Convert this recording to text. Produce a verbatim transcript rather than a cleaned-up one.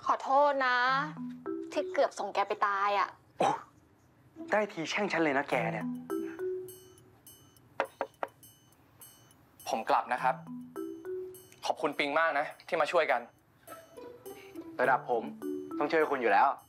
ขอโทษนะ ที่เกือบส่งแกไปตายอ่ะโอ้ได้ทีแช่งฉันเลยนะแกเนี่ยผมกลับนะครับขอบคุณปิงมากนะที่มาช่วยกันระดับผมต้องช่วยคุณอยู่แล้ว